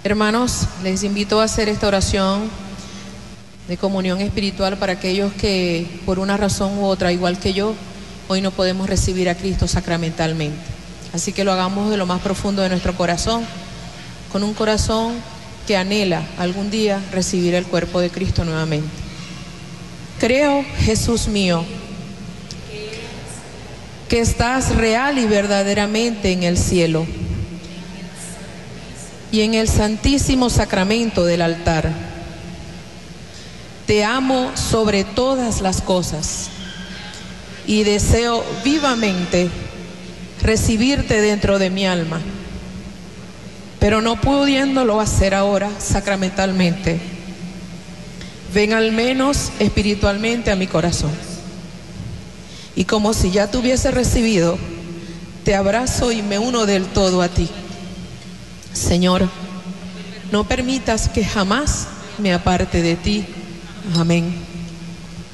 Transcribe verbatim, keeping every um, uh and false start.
Hermanos, les invito a hacer esta oración de comunión espiritual para aquellos que por una razón u otra, igual que yo, hoy no podemos recibir a Cristo sacramentalmente. Así que lo hagamos de lo más profundo de nuestro corazón, con un corazón que anhela algún día recibir el cuerpo de Cristo nuevamente. Creo, Jesús mío, que estás real y verdaderamente en el cielo y en el santísimo sacramento del altar. Te amo sobre todas las cosas y deseo vivamente recibirte dentro de mi alma, pero no pudiéndolo hacer ahora sacramentalmente, ven al menos espiritualmente a mi corazón. Y como si ya te hubiese recibido, te abrazo y me uno del todo a ti. Señor, no permitas que jamás me aparte de ti. Amén.